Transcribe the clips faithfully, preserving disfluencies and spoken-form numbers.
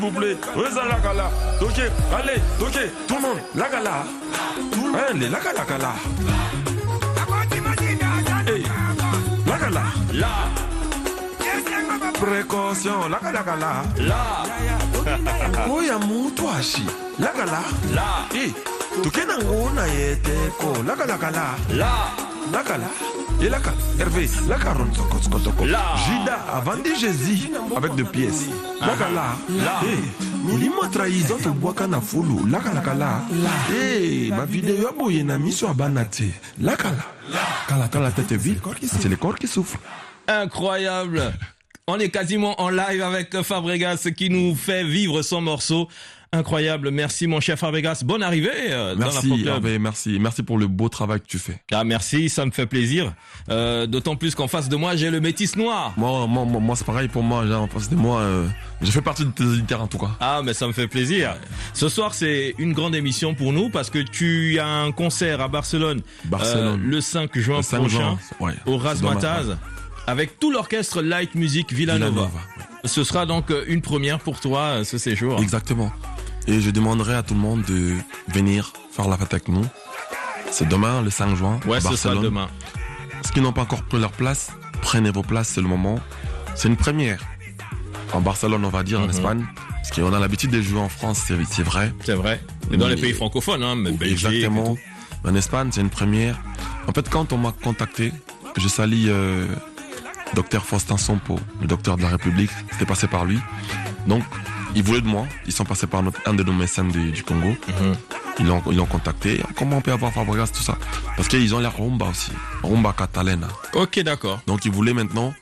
S'il vous plaît, Reza la gala. Ok, allez, ok, tout le monde, la gala. Allez, la gala, gala. Hey, la gala. Là. Précaution, la gala, gala. Là. Oh, ya mutu ashi. La gala. Là. Hey, tukena ngona yete ko. La gala, gala. Là. La gala. Et la gala. Hervé, la caronne, soko, soko, soko. Là. Jida a vendu Jésus avec deux pièces. La gala. Là. Hey, dis-moi trahison, tu bois qu'un foulou. La gala, gala. Hey, ma vidéo a bouillé, n'a mis sur Banate. La gala. Kala, quand la tête est vide, c'est le corps qui souffre. Incroyable. On est quasiment en live avec Fabregas qui nous fait vivre son morceau. Incroyable. Merci mon cher Fabregas. Bonne arrivée euh, dans Merci, l'Afro Club. Hervé, merci. Merci pour le beau travail que tu fais. Ah merci, ça me fait plaisir. Euh, d'autant plus qu'en face de moi, j'ai le métis noir. Moi, moi, moi, moi c'est pareil pour moi. Genre, en face de moi, euh, je fais partie de tes auditeurs en tout cas. Ah mais ça me fait plaisir. Ce soir, c'est une grande émission pour nous parce que tu as un concert à Barcelone, Barcelone. euh, le cinq juin Le cinq prochain juin, ouais, au c'est Razzmatazz dommage, avec tout l'orchestre Light Music Villanova. Villanova, ouais. Ce sera donc une première pour toi ce séjour. Exactement. Et je demanderai à tout le monde de venir faire la fête avec nous. C'est demain, le cinq juin, Ouais, à ce Barcelone. sera demain. Ceux qui n'ont pas encore pris leur place, prenez vos places, c'est le moment. C'est une première. En Barcelone, on va dire, en Mhm. Espagne. Parce qu'on a l'habitude de jouer en France, c'est, c'est vrai. C'est vrai. Et dans Mais- les pays francophones, hein, mais Belgique. Exactement. et En Espagne, c'est une première. En fait, quand on m'a contacté, je salue euh, docteur Faustin Sompo, le docteur de la République. C'était passé par lui. Donc, ils voulaient de moi. Ils sont passés par notre, un de nos médecins du, du Congo. tout. Mhm. Ils l'ont, ils l'ont contacté. Comment on peut avoir Fabregas, tout ça? Parce qu'ils ont la rumba aussi. Rumba catalana. Ok, d'accord. Donc, ils voulaient maintenant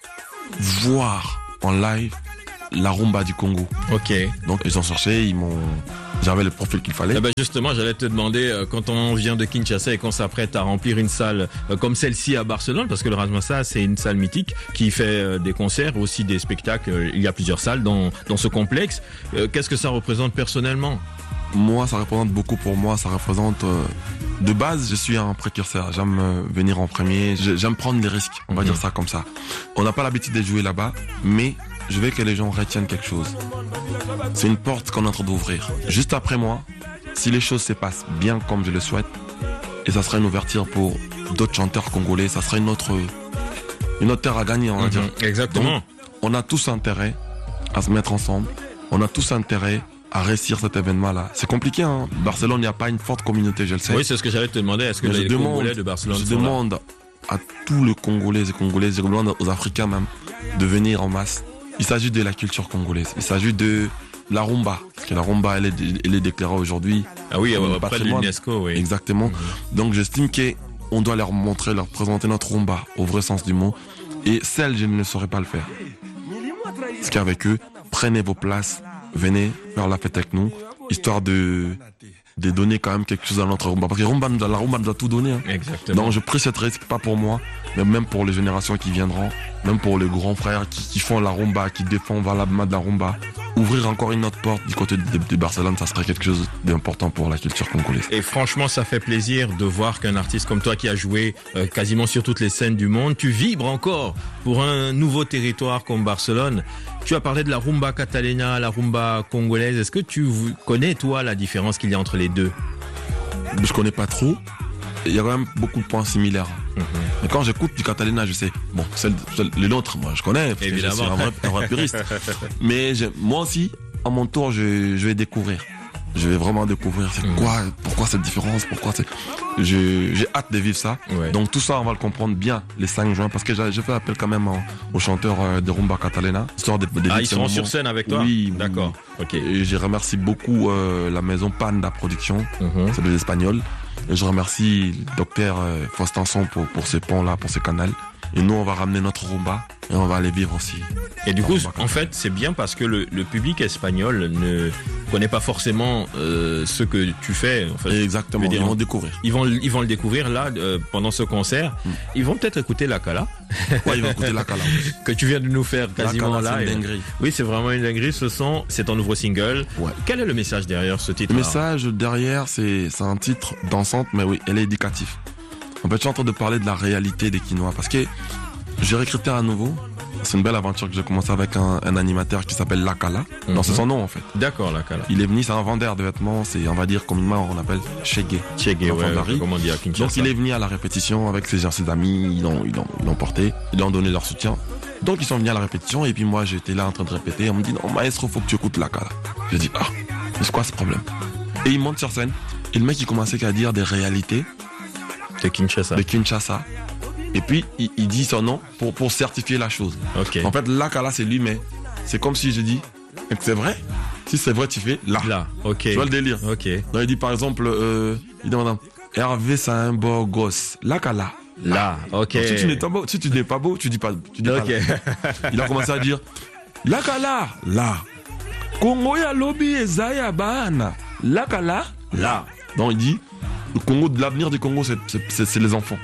voir en live la rumba du Congo. Ok. Donc, ils ont cherché, ils m'ont, j'avais le profil qu'il fallait. Eh ben justement, j'allais te demander, euh, quand on vient de Kinshasa et qu'on s'apprête à remplir une salle euh, comme celle-ci à Barcelone, parce que le Razzmatazz, c'est une salle mythique qui fait euh, des concerts, aussi des spectacles. euh, Il y a plusieurs salles dans, dans ce complexe. Euh, Qu'est-ce que ça représente personnellement? Moi, ça représente beaucoup pour moi. Ça représente... euh, de base, je suis un précurseur. J'aime euh, venir en premier. Je- J'aime prendre des risques. On va Mhm. dire ça comme ça. On n'a pas l'habitude de jouer là-bas, mais je veux que les gens retiennent quelque chose. C'est une porte qu'on est en train d'ouvrir. Juste après moi, si les choses se passent bien comme je le souhaite, et ça sera une ouverture pour d'autres chanteurs congolais, ça sera une autre, une autre terre à gagner, on va dire. Mhm. Exactement. Donc, on a tous intérêt à se mettre ensemble. On a tous intérêt à réussir cet événement-là. C'est compliqué, hein. Barcelone, il n'y a pas une forte communauté, je le sais. Oui, c'est ce que j'allais te demander. Est-ce que Mais les je demande, Congolais de Barcelone je sont là? demande à tous les Congolais et Congolaises, je demande aux Africains même, de venir en masse. Il s'agit de la culture congolaise. Il s'agit de la rumba. Parce que la rumba, elle est, elle est déclarée aujourd'hui. Ah oui, comme euh, près de patrimoine. l'UNESCO, oui. Exactement. Mhm. Donc j'estime qu'on doit leur montrer, leur présenter notre rumba au vrai sens du mot. Et celle, je ne saurais pas le faire. Parce qu'avec eux, prenez vos places, venez faire la fête avec nous, histoire de, de donner quand même quelque chose à notre rumba. Parce que rumba, la rumba nous a tout donné. Hein. Exactement. Donc je prie cette risque, pas pour moi, mais même pour les générations qui viendront, même pour les grands frères qui, qui font la rumba, qui défendent valablement de la rumba. Ouvrir encore une autre porte du côté de, de Barcelone, ça serait quelque chose d'important pour la culture congolaise. Et franchement, ça fait plaisir de voir qu'un artiste comme toi qui a joué euh, quasiment sur toutes les scènes du monde, tu vibres encore pour un nouveau territoire comme Barcelone. Tu as parlé de la rumba catalana, la rumba congolaise. Est-ce que tu connais, toi, la différence qu'il y a entre les deux? Je connais pas trop. Il y a quand même beaucoup de points similaires. Mhm. Mais quand j'écoute du catalana, je sais. Bon, celle, celle- les nôtres, moi, je connais. Parce Évidemment. Que je suis un vrai, un vrai puriste. Mais je- moi aussi, à mon tour, je, je vais découvrir. Je vais vraiment découvrir c'est Mhm. quoi, pourquoi cette différence, pourquoi c'est. Je- J'ai hâte de vivre ça. Ouais. Donc tout ça, on va le comprendre bien les cinq juin, parce que j'ai j'ai fait appel quand même en- aux chanteurs euh, de rumba catalana, histoire de, de Ah, vivre ils ce seront moment. sur scène avec toi? Oui, oui, D'accord. oui. Ok. Et je remercie beaucoup euh, la maison Panda Production, Mhm. c'est des Espagnols. Et je remercie le docteur euh, Faustin Son pour, pour ce pont-là, pour ce canal. Et nous, on va ramener notre rumba et on va aller vivre aussi. Et du coup, Rumba en fait, c'est bien parce que le, le public espagnol ne connaît pas forcément euh, ce que tu fais. En fait, Exactement, je veux dire, ils vont découvrir. Ils vont, ils vont le découvrir là euh, pendant ce concert. Mm. Ils vont peut-être écouter la Kala Ouais, ils vont écouter la Kala. que tu viens de nous faire La quasiment Kala, là. c'est une Et- dinguerie. Oui, c'est vraiment une dinguerie. Ce son, c'est ton nouveau single. Ouais. Quel est le message derrière ce titre? Le message derrière, c'est c'est un titre dansante, mais oui, elle est éducative. En fait, je suis en train de parler de la réalité des Quinois, parce que j'ai recruté à nouveau c'est une belle aventure que j'ai commencé avec un, un animateur qui s'appelle Lakala. Mm-hmm. Non, c'est son nom en fait. D'accord, Lakala. Il est venu, c'est un vendeur de vêtements, c'est on va dire communément on appelle Chegué. Chegué, ouais, comment on dit à Kinshasa. Donc il est venu à la répétition avec ses, ses amis, ils l'ont, ils l'ont, ils l'ont porté, ils lui ont donné leur soutien. Donc ils sont venus à la répétition et puis moi j'étais là en train de répéter. On me dit non maestro, faut que tu écoutes Lakala. J'ai dit ah, c'est quoi ce problème? Et il monte sur scène et le mec il commençait à dire des réalités de Kinshasa. De Kinshasa. Et puis il, il dit son nom pour, pour certifier la chose. Okay. En fait Lakala c'est lui, mais c'est comme si je dis c'est vrai. Si c'est vrai tu fais là. Là, ok. Tu vois le délire. Ok. Donc il dit par exemple, euh, il demande Hervé c'est un beau gosse. Lakala. Là, ok. Donc, si tu n'es pas beau, si tu n'es pas beau, tu dis pas. Tu dis okay. pas là. Il a commencé à dire Lakala, là. Congo ya lobby ezaya bana. Lakala, là. Donc il dit le Congo, l'avenir du Congo, c'est, c'est, c'est, c'est les enfants.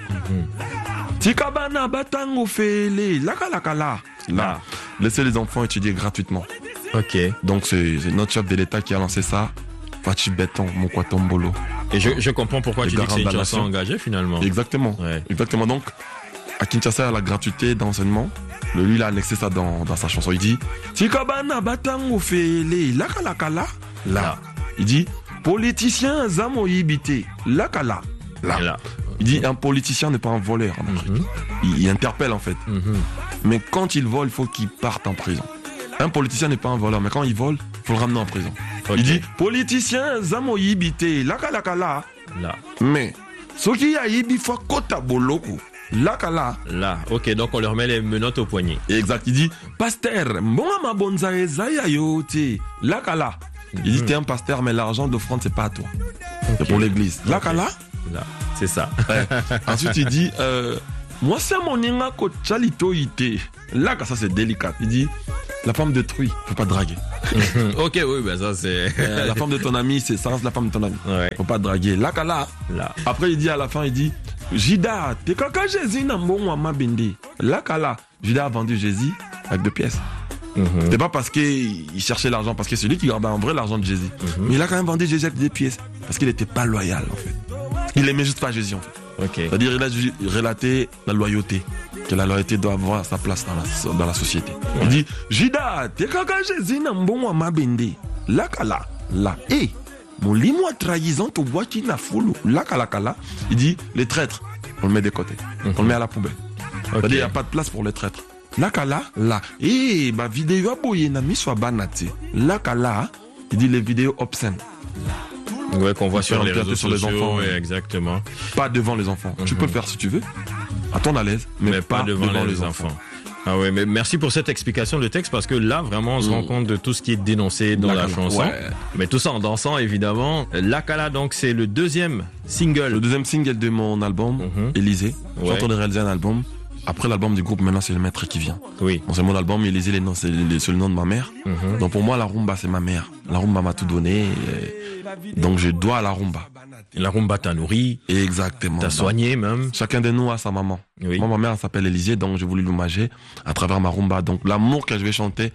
Tikabana batango fele. Lakala kala, là. Laissez les enfants étudier gratuitement. Ok. Donc c'est, c'est notre chef de l'État qui a lancé ça. Fachi Béton, Mokwatombolo. Et je, je comprends pourquoi tu dis que c'est une chanson engagée finalement. Exactement. Ouais. Exactement. Donc, à Kinshasa, il y a la gratuité d'enseignement. Le lui, il a annexé ça dans, dans sa chanson. Il dit Tikabana batango fele, lakala kala, là. Il dit politicien zamoyibité, lakala, là. là. Il dit un politicien n'est pas un voleur en Afrique. Mm-hmm. Il, il interpelle en fait. Mm-hmm. Mais quand il vole, il faut qu'il parte en prison. Un politicien n'est pas un voleur, mais quand il vole, il faut le ramener en prison. Okay. Il dit politicien zamoyibité, lakala kala, là. Mais ce qui a yibi fois kota boloko. Lakala. Là, ok, donc on leur met les menottes au poignet. Exact, il dit pasteur, mbonga bonza ezaya yote. Lakala. Il dit t'es un pasteur, mais l'argent d'offrande c'est pas à toi. Okay. C'est pour l'église. Lakala. Là, c'est ça. Ouais. Ensuite il dit euh, moi c'est mon inga ko chalito ite. Là, ça c'est délicat. Il dit la femme de Truy, faut pas draguer. Ok, oui, ben ça c'est. Euh, la femme de ton ami, c'est ça reste la femme de ton ami. Ouais. Faut pas draguer. Lakala. Là. Après il dit à la fin, il dit Jida, t'es kaka Jésus n'a bon à ma bende. Lakala. Jida a vendu Jésus avec deux pièces. Mm-hmm. C'était pas parce qu'il cherchait l'argent, parce que c'est lui qui gardait en vrai l'argent de Jésus. Mm-hmm. Mais il a quand même vendu Jésus avec des pièces. Parce qu'il était pas loyal en fait. Il aimait juste pas Jésus en fait. Okay. C'est-à-dire il a relaté la loyauté. Que la loyauté doit avoir sa place dans la, dans la société. Ouais. Il dit Jida, t'es kaka Jésus n'a bon à ma bende. Lakala. Là. Et Molimo trahison to boiti na foulou. Lakala kala. Il dit les traîtres, on le met de côté. Mm-hmm. On le met à la poubelle. Okay. C'est-à-dire il n'y a pas de place pour les traîtres. Lakala, là. Et ma vidéo a boyé na mi soit banate. Lakala, il dit les vidéos obscènes. Ouais, qu'on voit sur les réseaux sur sociaux, les enfants. Ouais, exactement. Pas devant les enfants. Mm-hmm. Tu peux le faire si tu veux, à ton à l'aise, mais, mais pas, pas devant, devant les, les enfants. enfants. Ah ouais, mais merci pour cette explication de texte parce que là, vraiment, on se mmh. rend compte de tout ce qui est dénoncé dans Lakala, la chanson. Ouais. Mais tout ça en dansant, évidemment. Lakala, donc, c'est le deuxième single. Le deuxième single de mon album, mmh. Élysée. Ouais. J'ai en train de réaliser un album. Après l'album du groupe, maintenant, c'est le maître qui vient. Oui. Bon, c'est mon album, Élysée, les noms, c'est, le, c'est le nom de ma mère. Mmh. Donc, pour moi, la rumba, c'est ma mère. La rumba m'a tout donné. Et... donc, je dois à la rumba. La rumba t'a nourri. Exactement. T'as soigné même. Chacun de nous a sa maman. Oui. Moi, ma mère s'appelle Élysée, donc j'ai voulu l'hommager à travers ma rumba. Donc l'amour que je vais chanter,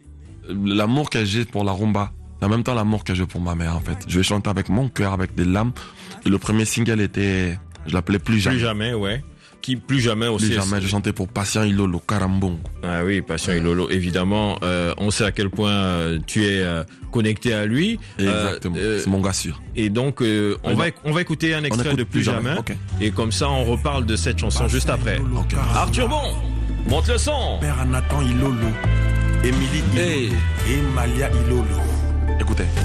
l'amour que j'ai pour la rumba, c'est en même temps l'amour que j'ai pour ma mère en fait. Je vais chanter avec mon cœur, avec des larmes. Et le premier single était, je l'appelais Plus jamais. Plus jamais, ouais. Qui plus jamais aussi. Plus jamais, je chantais pour Patient Ilolo, Karambongo. Ah oui, Patient Ilolo, évidemment. Euh, on sait à quel point euh, tu es euh, connecté à lui. Exactement, euh, c'est mon gars sûr. Et donc, euh, on, va, on va écouter un extrait de Plus, plus jamais. jamais. Okay. Et comme ça, on reparle de cette chanson juste après. Okay. Arthur Bon, monte le son. Père Nathan Ilolo, Émilie Ilolo, hey. Et Malia Ilolo. Écoutez.